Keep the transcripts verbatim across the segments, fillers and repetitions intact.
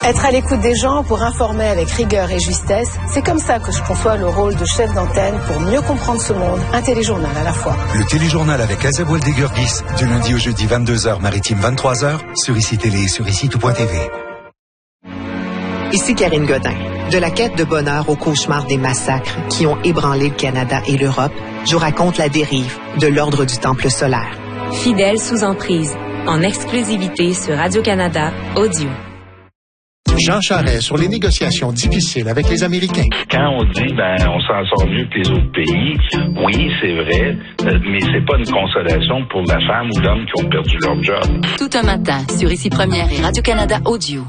Être à l'écoute des gens pour informer avec rigueur et justesse, c'est comme ça que je conçois le rôle de chef d'antenne pour mieux comprendre ce monde. Un téléjournal à la fois. Le téléjournal avec Azeb Weldegurgis, du lundi au jeudi vingt-deux heures, maritime vingt-trois heures, sur I C I Télé et sur I C I tout point T V. Ici Karine Godin. De la quête de bonheur au cauchemar des massacres qui ont ébranlé le Canada et l'Europe, je vous raconte la dérive de l'ordre du Temple solaire. Fidèle sous emprise, en exclusivité sur Radio-Canada Audio. Jean Charest sur les négociations difficiles avec les Américains. Quand on dit, ben, on s'en sort mieux que les autres pays, oui, c'est vrai, euh, mais c'est pas une consolation pour la femme ou l'homme qui ont perdu leur job. Tout un matin, sur Ici Première et Radio-Canada Audio.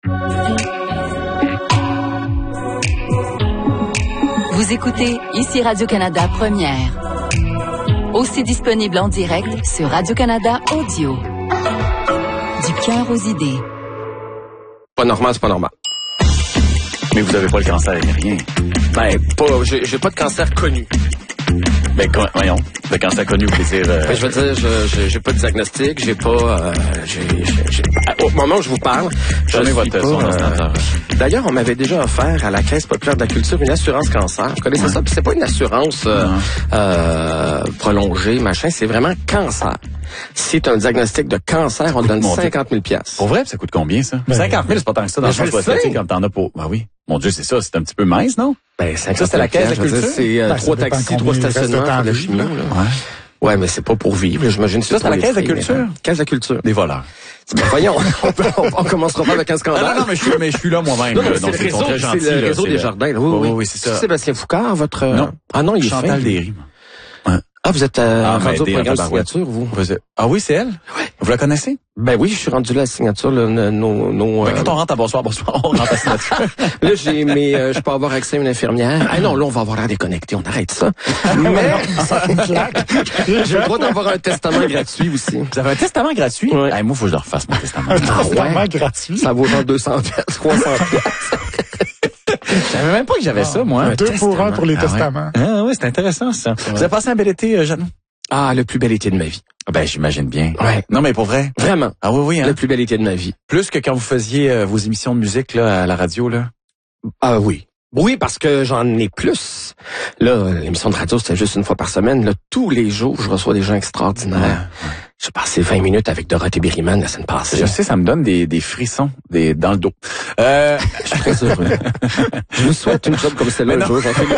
Vous écoutez Ici Radio-Canada Première. Aussi disponible en direct sur Radio-Canada Audio. Du cœur aux idées. Pas normal, c'est pas normal. Mais vous avez pas le cancer, il n'y a rien. Ben, pas, j'ai, j'ai pas de cancer connu. Ben, quand, voyons, le cancer connu, vous voulez dire... Euh... Ben, je veux dire, je, je, j'ai pas de diagnostic, j'ai pas... Euh, j'ai, j'ai, j'ai... Au moment où je vous parle, je Donnez votre son euh... D'ailleurs, on m'avait déjà offert à la Caisse populaire de la culture une assurance cancer. Vous connaissez ouais. ça? Puis c'est pas une assurance euh, euh, prolongée, machin, c'est vraiment cancer. Si tu as un diagnostic de cancer, on te donne cinquante mille piastres. Pour vrai, ça coûte combien, ça? Ben, cinquante mille, c'est pas tant que ça dans le sens esthétique comme t'en as pour... Ben oui. Mon Dieu, c'est ça, c'est un petit peu mince, non? Ben, ça, c'était la Caisse de la culture? C'est euh, ben, trois taxis, trois stationnements, de chimie, là. Ouais. Ouais, mais c'est pas pour vivre, j'imagine. Ça, c'est la Caisse de la culture? Caisse de la culture. Des voleurs. Ben, voyons, on, peut, on, on commencera pas avec un scandale. Ah, non, non, mais je suis, mais je suis là moi-même. Non, non, là, donc, c'est, c'est, gentil, c'est le là, réseau c'est des le... jardins. Là. Oui, oui, oui, oui, c'est ça. Sébastien Foucault, votre... Non. Ah non, il est Chantal fin. Desrimes. Ah, vous êtes euh, ah, rendu au programme de signature, vous? vous êtes... Ah oui, c'est elle? Oui. Vous la connaissez? Ben oui, je suis rendu là à la signature. Là, nos, nos, ben, euh... Quand on rentre à bonsoir, bonsoir, on rentre à la signature. Là, j'ai mais euh, je peux avoir accès à une infirmière. Ah non, là, on va avoir l'air déconnecté, on arrête ça. Mais j'ai le droit d'avoir un testament gratuit aussi. Vous avez un testament gratuit? Oui. Hey, moi, il faut que je le refasse, mon testament. Un testament ouais. gratuit? Ça vaut genre deux cents piastres, trois cents piastres. Je savais même pas que j'avais ah, ça, moi. Un deux pour un pour les ah, testaments. Ouais. Ah oui, c'est intéressant, ça. Ouais. Vous avez passé un bel été, euh, Jeannot? Ah, le plus bel été de ma vie. Ben, j'imagine bien. Ouais. Non, mais pour vrai? Vraiment. Ah oui, oui. Hein? Le plus bel été de ma vie. Plus que quand vous faisiez euh, vos émissions de musique là à la radio, là? Ah oui. Oui, parce que j'en ai plus. Là, l'émission de radio, c'était juste une fois par semaine. Là, tous les jours, je reçois des gens extraordinaires. Ouais, ouais. J'ai passé vingt minutes avec Dorothée Berryman la semaine passée. Je sais, ça me donne des, des frissons des, dans le dos. Euh... Je suis très heureux. Je vous souhaite une job comme celle-là un jour. J'en fais...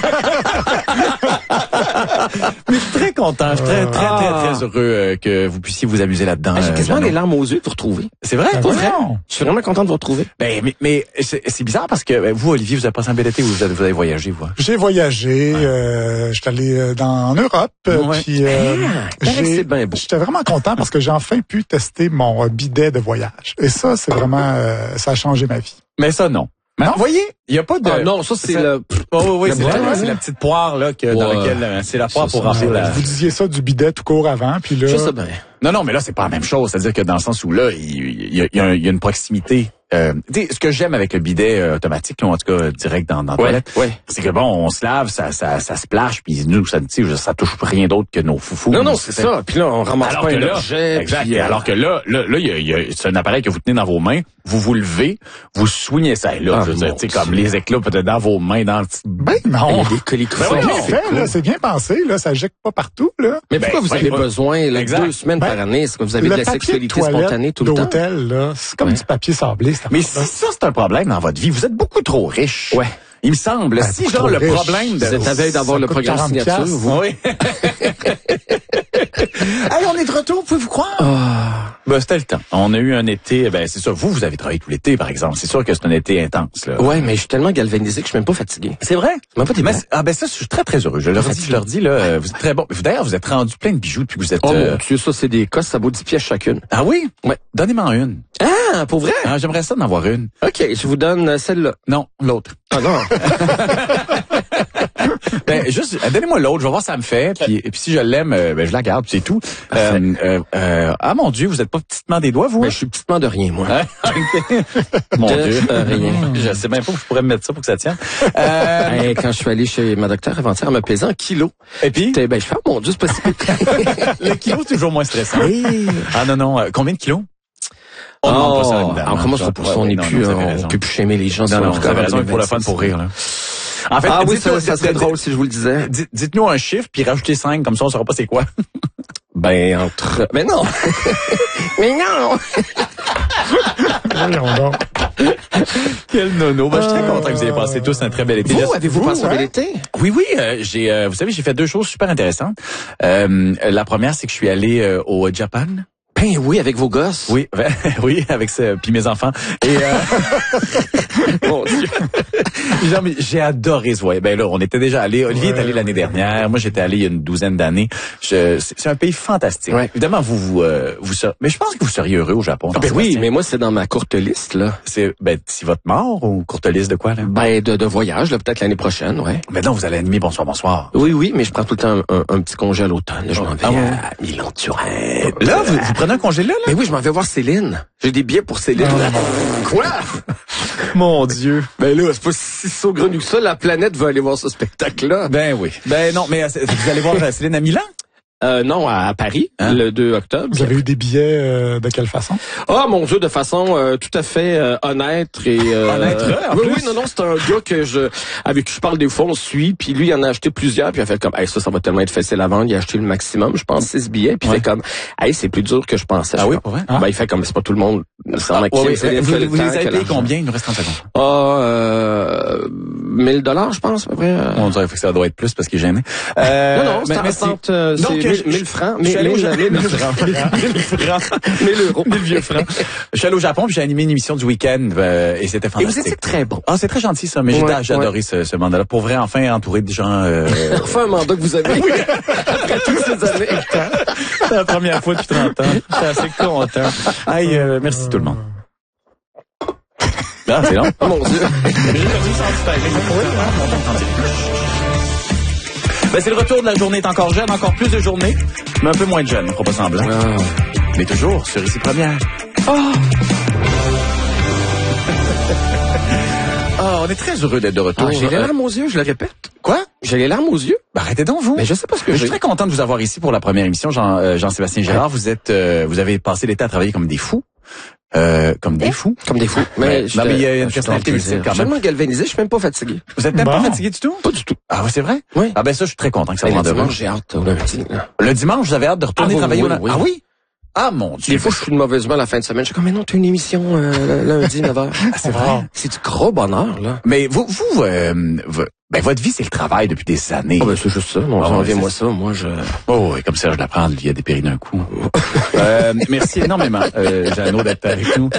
Mais je suis très content. Je suis très, très, très, très, très heureux euh, que vous puissiez vous amuser là-dedans. Ah, j'ai quasiment euh, les larmes aux yeux de vous retrouver. C'est vrai? Ben Pour vrai? Je suis vraiment content de vous retrouver. Ben, mais, mais c'est, c'est bizarre parce que vous, Olivier, vous avez passé un bel été ou vous avez, vous avez voyagé, vous? J'ai voyagé. Ouais. Euh, j'étais allé dans, en Europe. Ouais. Puis, euh, ah, j'ai, c'est bien beau. J'étais vraiment content parce que j'ai enfin pu tester mon bidet de voyage. Et ça, c'est vraiment... Euh, ça a changé ma vie. Mais ça, non. Non? Vous voyez, il y a pas de... Ah non, ça, c'est ça... le... Oh, oui, oui, c'est, boîte, la, ouais. c'est la petite poire, là, que, ouais. dans laquelle, c'est la poire ça, pour ça, remplir ça, la... Vous disiez ça du bidet tout court avant, puis là... Je sais bien. Non, non, mais là, c'est pas la même chose. C'est-à-dire que dans le sens où là, il y, y, y, a, il y a une proximité. Euh, ce que j'aime avec le bidet euh, automatique, là, en tout cas direct dans, dans la ouais, toilette, ouais. c'est que bon, on se lave, ça, ça, ça splash, puis nous, ça, ça touche rien d'autre que nos foufous. Non, non, c'est ça. ça. Puis là, on ramasse alors pas un là, objet. Exact. Puis, alors que là, là, là, il y a, y a, c'est un appareil que vous tenez dans vos mains, vous vous levez, vous soignez ça. Et là, ah, je veux dire, tu sais, comme les éclats peut-être dans vos mains, dans le petit... Ben non. Il y a des collicutions. Ben oui, fait, cool. Là, c'est bien pensé, là, ça jette pas partout, là. Mais pourquoi ben, vous avez ben, besoin, là, deux semaines ben, par année? Est-ce que vous avez de la sexualité spontanée tout le temps? L'hôtel, là, c'est comme ouais. du papier sablé, ça. Mais si ça, c'est un problème dans votre vie, vous êtes beaucoup trop riche. Ouais. Il me semble. Ben, si genre le riche. problème de... Vous êtes à veille d'avoir le programme signature, vous. Oui. Allez, on est de retour, pouvez-vous croire? Oh. Ben, c'était le temps. On a eu un été, ben, c'est ça. Vous, vous avez travaillé tout l'été, par exemple. C'est sûr que c'est un été intense, là. Ouais, mais je suis tellement galvanisé que je suis même pas fatigué. C'est vrai? C'est même pas des mais, Ah, ben, ça, je suis très, très heureux. Je leur dis, je leur dis, là, ouais. vous êtes très bon. D'ailleurs, vous êtes rendu plein de bijoux depuis que vous êtes, oh, euh... mon Dieu, ça, c'est des cosses, ça vaut dix pièces chacune. Ah oui? Ouais. Donnez-moi une. Ah, pour vrai? Ah, j'aimerais ça d'en avoir une. OK, je vous donne celle-là. Non, l'autre. Ah non. Ben, juste, donnez-moi l'autre, je vais voir si ça me fait, puis, et puis si je l'aime, ben, je la garde, c'est tout. Euh, euh, euh, ah, mon Dieu, vous êtes pas petitement des doigts, vous? Ben, je suis petitement de rien, moi. Mon de Dieu. Euh, rien. Je sais même pas où je pourrais me mettre ça pour que ça tienne. Euh... Hey, quand je suis allé chez ma docteure avant-hier, elle m'a pesé en kilos. Et puis? Ben, je fais, oh, mon Dieu, c'est possible. Le kilo, c'est toujours moins stressant. Hey. Ah, non, non. Euh, combien de kilos? On demande oh, pas ça, évidemment. alors comment ça pour ça, on n'est plus, on peut plus shamer les gens. Non, non, vous avez raison, pour le fun, pour rire, là. En fait, ah oui, ça, ça serait drôle si je vous le disais. Dites-nous un chiffre, puis rajoutez cinq, comme ça on saura pas c'est quoi. Ben, entre... Mais non! Mais non! Voyons donc. Quel nono. Ben, je suis très content que vous ayez passé tous un très bel été. Vous, avez-vous passé un bel été? Oui, oui. Euh, j'ai, euh, vous savez, j'ai fait deux choses super intéressantes. Euh, la première, c'est que je suis allé euh, au Japon. Ben oui, avec vos gosses. Oui, ben, oui, avec ça, puis mes enfants. Et euh... mon Dieu. Genre, j'ai adoré ce voyage. Ben là, on était déjà allé. Olivier ouais, est allé l'année ouais. dernière. Moi, j'étais allé il y a une douzaine d'années. Je, c'est, c'est un pays fantastique. Ouais. Évidemment, vous, vous, euh, vous serez, mais je pense que vous seriez heureux au Japon. Ah, ben oui, mais moi, c'est dans ma courte liste là. C'est, ben, si votre mort ou courte liste de quoi là? Ben de, de voyage, là, peut-être l'année prochaine, ouais. Mais non, vous allez animer Bonsoir, bonsoir. Oui, oui, mais je prends tout le temps un, un, un petit congé à l'automne. Là, je m'en vais ah, ouais. à Milan-Turin. Là, vous, vous prenez un congé là, là? Mais oui, je m'en vais voir Céline. J'ai des billets pour Céline. Oh, quoi? Mon Dieu. Ben là, c'est pas si saugrenu que ça. La planète va aller voir ce spectacle-là. Ben oui. Ben non, mais vous allez voir Céline à Milan? Euh, non, à Paris, hein? Le deux octobre. Vous avez eu des billets euh, de quelle façon? Ah, oh, mon Dieu, de façon euh, tout à fait euh, honnête et... Euh, honnête, en oui, plus? oui, non, non, c'est un gars que je, avec qui je parle des fois, on suit, puis lui, il en a acheté plusieurs, puis il a fait comme, hey, ça, ça va tellement être facile à vendre, il a acheté le maximum, je pense, six billets, puis ouais. il fait comme, hey, c'est plus dur que je pensais. Ah je oui, pour vrai? Ah. Ben, il fait comme, c'est pas tout le monde, ah, ouais, oui, c'est vous, vous, vous les avez payés combien? Il nous reste trente secondes. Ah, euh, mille dollars, je pense, à peu près. Euh... On dirait que ça doit être plus parce qu'il est gêné. Euh, non, non, c'est, mais, c'est, euh, c'est mille, mille francs. Je suis allé au Japon. mille francs. mille euros. mille vieux francs. Je suis allé au Japon puis j'ai animé une émission du week-end euh, et c'était fantastique. Et vous étiez très bon. Ah, c'est très gentil ça, mais ouais, j'ai, j'ai ouais. adoré ce, ce mandat-là. Pour vrai, enfin entouré de gens... Euh... enfin un mandat que vous avez. Oui. Après toutes ces années. C'est la première fois depuis trente ans. Je suis assez content. Aïe, euh, merci tout le monde. Ah, c'est long. Oh mon Dieu. Ben, c'est le retour de la journée est encore jeune, encore plus de journées, mais un peu moins de jeune, faut pas semblant. Oh. Mais toujours sur Ici Première. Oh! Oh, on est très heureux d'être de retour. Ah, j'ai les larmes aux yeux, je le répète. Quoi? J'ai les larmes aux yeux. Ben, arrêtez donc, vous. Mais je sais pas ce que je j'ai. suis très content de vous avoir ici pour la première émission, Jean, euh, Jean-Sébastien Girard. Vous êtes, euh, vous avez passé l'été à travailler comme des fous. Euh, comme des fous. Comme des fous. Mais, non, mais il y a une personnalité multiple quand même. Je suis tellement galvanisé, je suis même pas fatigué. Vous êtes même bon. pas fatigué du tout? Pas du tout. Ah oui, c'est vrai? Oui. Ah ben ça, je suis très content que ça vous en demande. J'ai hâte au lundi. Le dimanche, vous avez hâte de retourner ah, travailler oui, au lundi? Oui. Ah oui? Ah mon Dieu. Des fois, je suis de mauvaise humeur la fin de semaine. Je suis comme, mais non, t'as une émission euh, lundi, neuf heures. Ah, c'est vrai? C'est du gros bonheur, là. Mais vous, vous, euh, vous ben votre vie, c'est le travail depuis des années. Ah ben c'est juste ça. Non, oh, enlevez-moi ça. Moi, je... Oh, et comme ça, je l'apprends, il y a des péris d'un coup. euh, merci énormément, euh, Jeannot, d'être avec nous.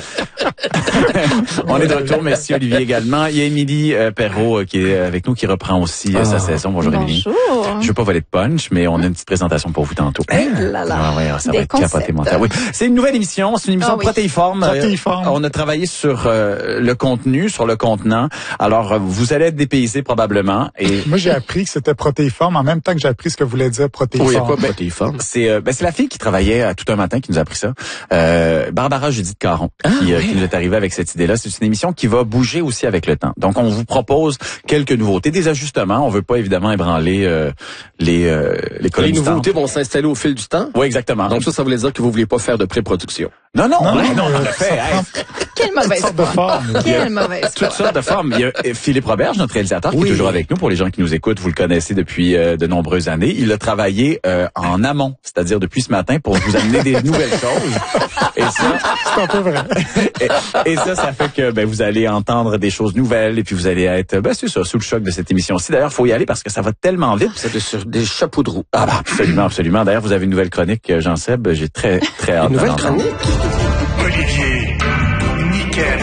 On est de retour. Merci, Olivier, également. Il y a Émilie euh, Perrault euh, qui est avec nous, qui reprend aussi euh, oh. sa saison. Bonjour, Émilie. Bonjour. Je veux pas voler de punch, mais on a une petite présentation pour vous tantôt. Eh là là. Ah, ouais, ça des va être capoté mental. Oui. C'est une nouvelle émission. C'est une émission ah, oui. protéiforme. Protéiforme. Euh, on a travaillé sur euh, le contenu, sur le contenant. Alors, euh, vous allez être dépaysés probablement. Et moi, j'ai appris que c'était protéiforme en même temps que j'ai appris ce que voulait dire protéiforme. Oui, quoi, ben, protéiforme? C'est, euh, ben, c'est la fille qui travaillait à tout un matin qui nous a appris ça. Euh, Barbara Judith Caron, ah, qui, euh, oui. qui nous est arrivée avec cette idée-là. C'est une émission qui va bouger aussi avec le temps. Donc, on vous propose quelques nouveautés, des ajustements. On veut pas évidemment ébranler euh, les euh, les colonnes Les du nouveautés temps. vont s'installer au fil du temps? Oui, exactement. Donc ça, ça voulait dire que vous vouliez pas faire de pré-production. Non, non, non, non, non, non, non on l'a fait. Hey. Quelle mauvaise sorte de forme. Quelle mauvaise Toutes sortes de formes. Il y a Philippe Roberge, notre réalisateur, oui. qui est toujours avec nous. Pour les gens qui nous écoutent, vous le connaissez depuis euh, de nombreuses années. Il a travaillé euh, en amont, c'est-à-dire depuis ce matin, pour vous amener des nouvelles choses. Et ça, c'est un peu vrai. Et, et ça, ça fait que ben vous allez entendre des choses nouvelles et puis vous allez être, ben c'est ça, sous le choc de cette émission-ci. D'ailleurs, faut y aller parce que ça va tellement vite. C'est sur des chapeaux de roue. Ah bah absolument, absolument. D'ailleurs, vous avez une nouvelle chronique, Jean-Seb. J'ai très, très hâte. Une nouvelle chronique. Olivier, nickel.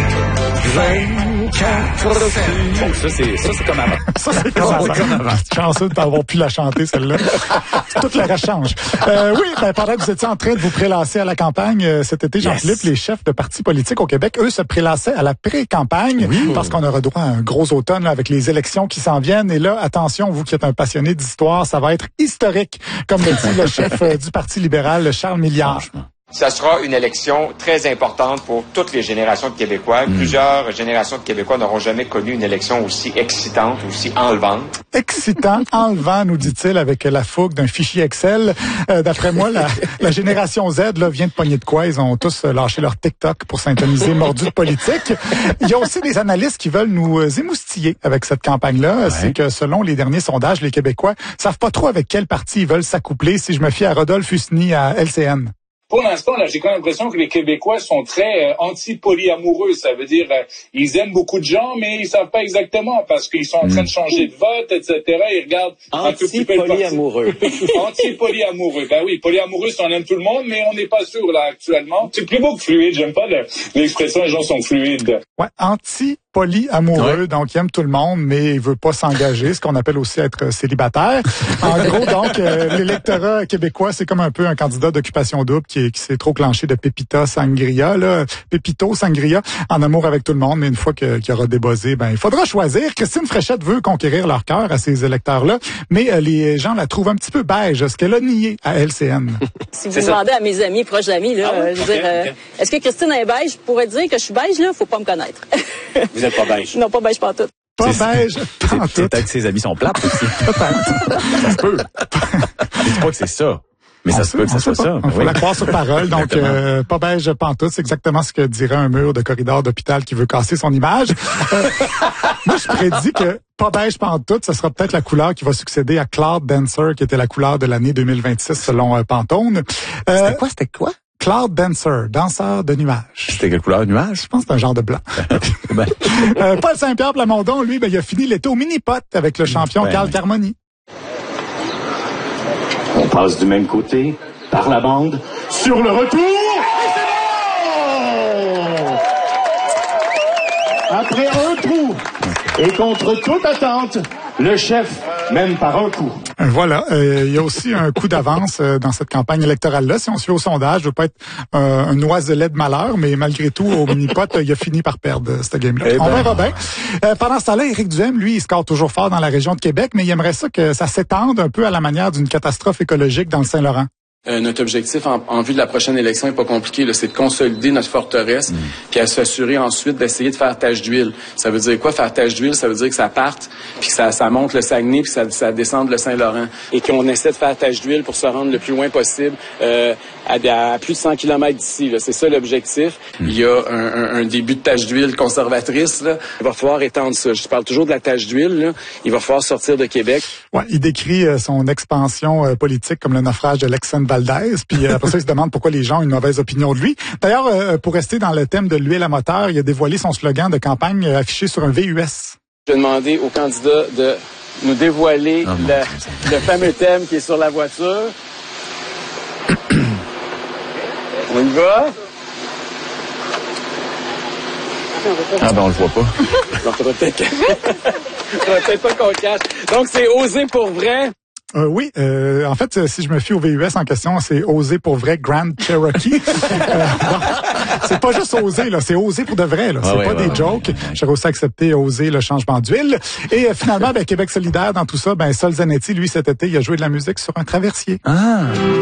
Ça, c'est, ça, c'est comme avant. Ça, c'est comme avant. C'est comme avant. Chanceux de t'avoir pu la chanter, celle-là. Toute la rechange. Euh, oui, ben, pendant que vous étiez en train de vous prélasser à la campagne euh, cet été, Jean-Philippe, yes. les chefs de partis politiques au Québec, eux, se prélassaient à la pré-campagne oui. parce qu'on aura droit à un gros automne là, avec les élections qui s'en viennent. Et là, attention, vous qui êtes un passionné d'histoire, ça va être historique, comme le dit le chef euh, du Parti libéral, Charles Milliard. Ça sera une élection très importante pour toutes les générations de Québécois. Mmh. Plusieurs générations de Québécois n'auront jamais connu une élection aussi excitante, aussi enlevante. Excitant, enlevant, nous dit-il, avec la fougue d'un fichier Excel. Euh, d'après moi, la, la génération Z là, vient de pogner de quoi. Ils ont tous lâché leur TikTok pour s'intoniser mordu de politique. Il y a aussi des analystes qui veulent nous émoustiller avec cette campagne-là. Ouais. C'est que selon les derniers sondages, les Québécois savent pas trop avec quel parti ils veulent s'accoupler. Si je me fie à Rodolphe Husny à L C N. Pour l'instant, là, j'ai quand même l'impression que les Québécois sont très euh, anti-polyamoureux. Ça veut dire, euh, ils aiment beaucoup de gens, mais ils savent pas exactement parce qu'ils sont en train de changer de vote, et cetera. Ils regardent un tout petit peu le parti. Anti-polyamoureux. Anti-polyamoureux. Ben oui, polyamoureux, c'est on aime tout le monde, mais on n'est pas sûr, là, actuellement. C'est plus beau que fluide. J'aime pas le, l'expression, les gens sont fluides. Ouais, anti polyamoureux, ouais. Donc il aime tout le monde, mais il veut pas s'engager, ce qu'on appelle aussi être célibataire. En gros, donc, euh, l'électorat québécois, c'est comme un peu un candidat d'occupation double qui, est, qui s'est trop clenché de Pépita Sangria, là, Pépito Sangria, en amour avec tout le monde, mais une fois que, qu'il aura débossé, ben il faudra choisir. Christine Fréchette veut conquérir leur cœur à ces électeurs-là, mais euh, les gens la trouvent un petit peu beige, ce qu'elle a nié à L C N. Si vous demandez à mes amis, proches amis, là, ah oui? je veux okay, dire, okay. euh, est-ce que Christine est beige? Je pourrais dire que je suis beige, là, faut pas me connaître. Vous êtes pas beige? Non, pas beige pantoute. Pas beige pantoute. Peut-être que ses amis sont plates aussi. Peut-être. Ça se peut. Je dis pas que c'est ça. Mais on ça se peut que ça soit ça. Il faut oui. la croire sur parole. Donc, euh, pas beige pantoute, c'est exactement ce que dirait un mur de corridor d'hôpital qui veut casser son image. Euh, moi, je prédis que pas beige pantoute, ce sera peut-être la couleur qui va succéder à Cloud Dancer, qui était la couleur de l'année deux mille vingt-six selon euh, Pantone. Euh, c'était quoi? C'était quoi? Cloud Dancer, danseur de nuages. C'était quelle couleur, nuage? Je pense que c'est un genre de blanc. ben. euh, Paul Saint-Pierre Plamondon, lui, ben, il a fini l'été au mini-pot avec le champion ben, Carl Carmoni. On passe du même côté, par la bande, sur le retour, et c'est bon! Après un trou, et contre toute attente, le chef mène par un coup. Voilà, euh, il y a aussi un coup d'avance euh, dans cette campagne électorale-là. Si on suit au sondage, je veux pas être euh, un oiselet de malheur, mais malgré tout, au mini-pot, il a fini par perdre euh, cette game-là. Eh on ben... verra bien. Euh, pendant ce temps-là, Éric Duhaime, lui, il score toujours fort dans la région de Québec, mais il aimerait ça que ça s'étende un peu à la manière d'une catastrophe écologique dans le Saint-Laurent. Euh, notre objectif en, en vue de la prochaine élection est pas compliqué, là, c'est de consolider notre forteresse, mmh. puis à s'assurer ensuite d'essayer de faire tache d'huile. Ça veut dire quoi faire tache d'huile? Ça veut dire que ça parte, puis que ça, ça monte le Saguenay, puis ça, ça descende le Saint-Laurent. Et qu'on essaie de faire tache d'huile pour se rendre le plus loin possible, euh, à, à plus de cent kilomètres d'ici. Là. C'est ça l'objectif. Mmh. Il y a un, un, un début de tache d'huile conservatrice. Là. Il va falloir étendre ça. Je parle toujours de la tache d'huile. Là. Il va falloir sortir de Québec. Ouais, il décrit euh, son expansion euh, politique comme le naufrage de l'ex-San Valdez, puis euh, après ça, il se demande pourquoi les gens ont une mauvaise opinion de lui. D'ailleurs, euh, pour rester dans le thème de l'huile à moteur, il a dévoilé son slogan de campagne euh, affiché sur un V U S. Je vais demander aux candidats de nous dévoiler oh, le, le fameux thème qui est sur la voiture. On y va? Ah ben on le voit pas. Non, faudrait peut-être faudrait peut-être pas qu'on cache. Donc c'est oser pour vrai. Euh, oui, euh, en fait, si je me fie au V U S en question, c'est oser pour vrai Grand Cherokee. euh, c'est pas juste oser, là, c'est oser pour de vrai. Là. C'est ah ouais, pas ouais, des ouais, jokes. Ouais, ouais. J'ai aussi accepté oser le changement d'huile. Et euh, finalement, ben, Québec solidaire dans tout ça, ben Sol Zanetti, lui, cet été, il a joué de la musique sur un traversier. Ah.